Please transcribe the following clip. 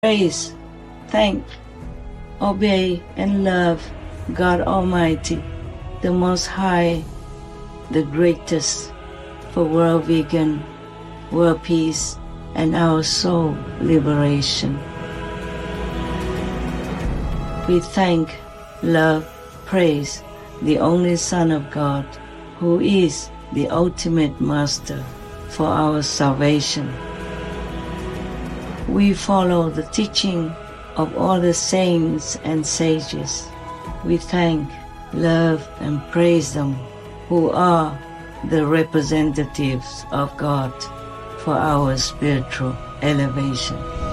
praise, thank, obey, and love God Almighty, the Most High, the greatest, for world vegan, world peace, and our soul liberation. We thank, love, praise the only Son of God, who is the ultimate Master for our salvation. We follow the teaching of all the saints and sages. We thank, love, and praise them, who are the representatives of God for our spiritual elevation.